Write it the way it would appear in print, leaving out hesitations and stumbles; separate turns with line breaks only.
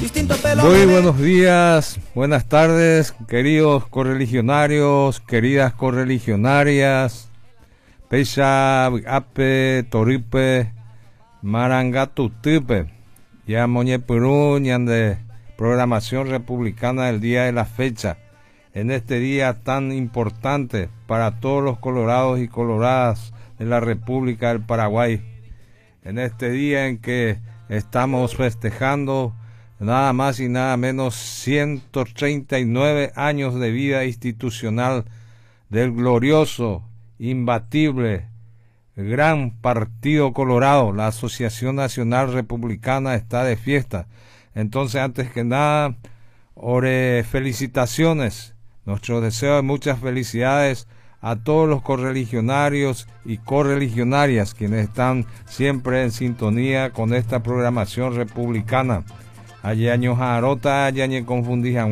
Muy buenos días, buenas tardes, queridos correligionarios, queridas correligionarias, Pecha, Ape, Toripe, Marangatutupe, ya Moñepurú, de programación republicana del día de la fecha, en este día tan importante para todos los colorados y coloradas de la República del Paraguay, en este día en que estamos festejando nada más y nada menos 139 años de vida institucional del glorioso, imbatible, gran Partido Colorado. La Asociación Nacional Republicana está de fiesta. Entonces, antes que nada, felicitaciones, nuestro deseo de muchas felicidades a todos los correligionarios y correligionarias quienes están siempre en sintonía con esta programación republicana. Ayaño Jarota, Ayañe confundí